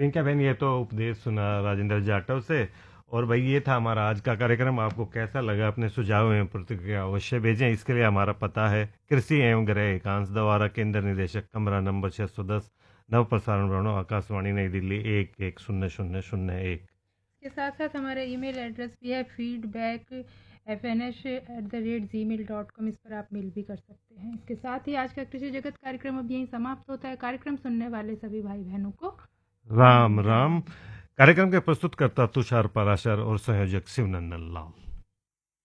प्रियंका बहन, ये तो उपदेश सुना राजेंद्र जाटव से। और भाई, ये था हमारा आज का कार्यक्रम। आपको कैसा लगा? अपने सुझाव एवं प्रतिक्रिया अवश्य भेजें। इसके लिए हमारा पता है कृषि एवं गृह एकांश द्वारा, केंद्र निदेशक, कमरा नंबर 610, नव प्रसारण भवन, आकाशवाणी नई दिल्ली 110001। इसके साथ साथ हमारा ईमेल एड्रेस भी है feedback@gmail.com। इस पर आप मेल भी कर सकते हैं। इसके साथ ही आज का कृषि जगत कार्यक्रम अब यहीं समाप्त होता है। कार्यक्रम सुनने वाले सभी भाई बहनों को राम राम। कार्यक्रम के प्रस्तुतकर्ता तुषार पराशर और संयोजक शिवनंदन लाल।